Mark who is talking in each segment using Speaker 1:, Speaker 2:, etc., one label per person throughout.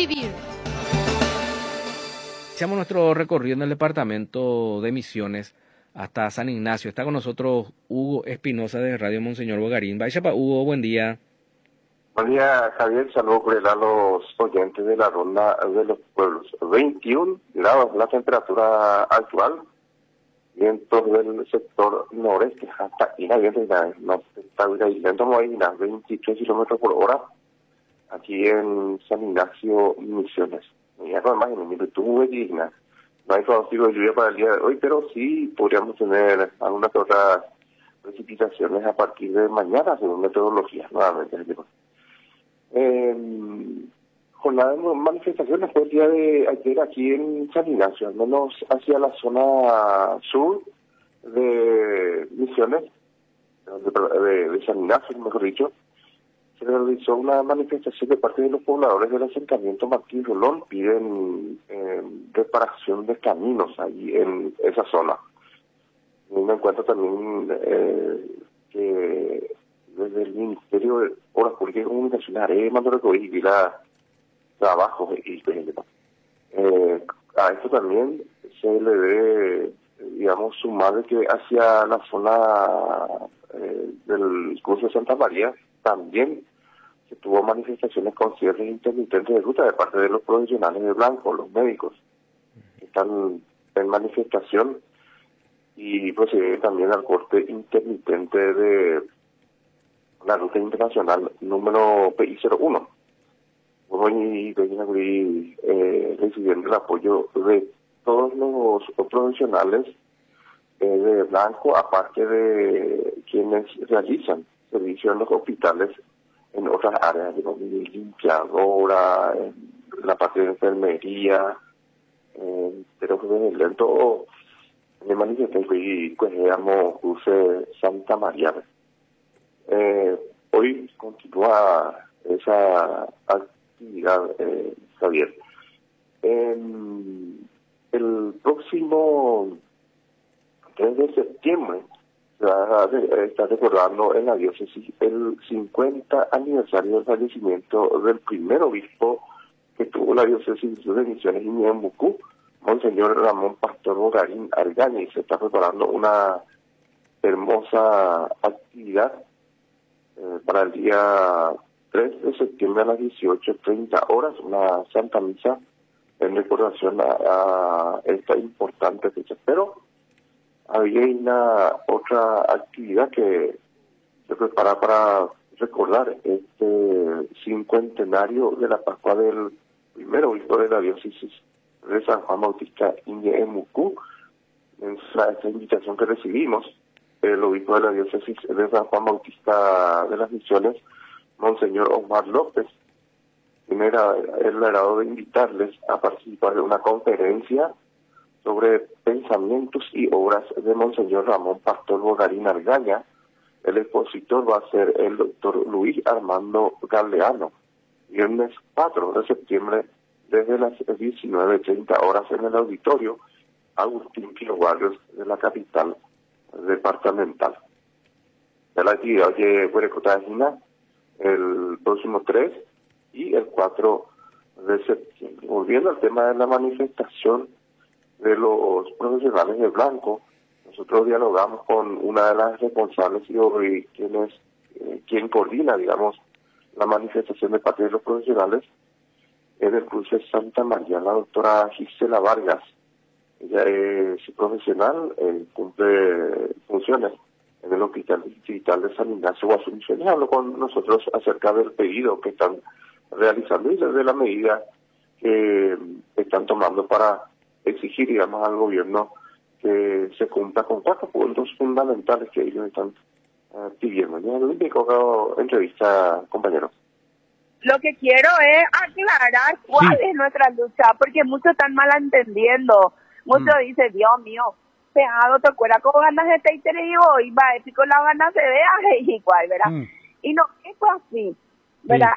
Speaker 1: vivir.
Speaker 2: Iniciamos nuestro recorrido en el departamento de Misiones hasta San Ignacio. Está con nosotros Hugo Espinosa de Radio Monseñor Bogarín. Vaya para Hugo, buen día.
Speaker 3: Buen día, Javier. Saludos a los oyentes de la ronda de los pueblos. 21 grados la temperatura actual. Vientos del sector noreste hasta ir a no está lento, como hay 23 kilómetros por hora aquí en San Ignacio, Misiones. Ya con imágenes, tuve digna. No hay pronóstico de lluvia para el día de hoy, pero sí podríamos tener algunas otras precipitaciones a partir de mañana, según metodología, nuevamente. Jornada de manifestaciones fue el día de ayer aquí en San Ignacio, al menos hacia la zona sur de Misiones, de San Ignacio, mejor dicho. Se realizó una manifestación de parte de los pobladores del asentamiento Martín Rolón. Piden reparación de caminos ahí en esa zona. Teniendo en cuenta también que desde el Ministerio de Obras Públicas y Comunicaciones mandó recoger trabajos a esto también se le debe, digamos, sumar de que hacia la zona del cruce de Santa María también se tuvo manifestaciones con cierres intermitentes de ruta de parte de los profesionales de blanco, los médicos, que están en manifestación, y procede también al corte intermitente de la ruta internacional número PI01. Hoy recibiendo el apoyo de todos los profesionales de blanco, aparte de quienes realizan servicios en los hospitales en otras áreas, de limpiadora, en la parte de enfermería, pero que lento me manifesté y cogíamos cruce Santa María. Hoy continúa esa actividad, Javier. El próximo 3 de septiembre se va a estar recordando en la diócesis el 50 aniversario del fallecimiento del primer obispo que tuvo la diócesis de Misiones y Ñembucú, Monseñor Ramón Pastor Bogarín Argaña, y se está preparando una hermosa actividad para el día 3 de septiembre a las 18:30 horas, una Santa Misa en recordación a esta importante fecha. Pero había una otra actividad que se prepara para recordar este cincuentenario de la Pascua del primer obispo de la diócesis de San Juan Bautista Ñembucú. En esta invitación que recibimos, el obispo de la diócesis de San Juan Bautista de las Misiones, Monseñor Omar López, quien era el agrado de invitarles a participar de una conferencia sobre pensamientos y obras de Monseñor Ramón Pastor Bogarín Argaña. El expositor va a ser el doctor Luis Armando Galeano, viernes 4 de septiembre desde las 19:30 horas en el auditorio Agustín Pío Barrios de la capital departamental. De la actividad de Huerecotagina el próximo 3 y el 4 de septiembre. Volviendo al tema de la manifestación de los profesionales de blanco, nosotros dialogamos con una de las responsables y quien coordina, digamos, la manifestación de parte de los profesionales en el cruce Santa María, la doctora Gisela Vargas. Ella es profesional, cumple funciones en el Hospital Distrital de San Ignacio, Guasumisiones. Habló con nosotros acerca del pedido que están realizando y de la medida que están tomando para exigir, digamos, al gobierno que se cumpla con 4 puntos fundamentales que ellos están pidiendo. Ya lo único entrevista, compañero.
Speaker 4: Lo que quiero es aclarar cuál es nuestra lucha, porque muchos están malentendiendo. Muchos dicen, Dios mío, pegado te cuera con ganas de te y hoy va a decir con las ganas de ver igual, ¿verdad? Y no, esto así, ¿verdad?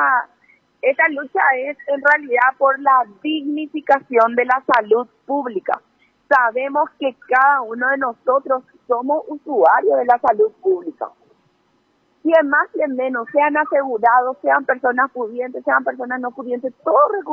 Speaker 4: Esta lucha es en realidad por la dignificación de la salud pública. Sabemos que cada uno de nosotros somos usuarios de la salud pública. Quien más, quien menos, sean asegurados, sean personas pudientes, sean personas no pudientes, todos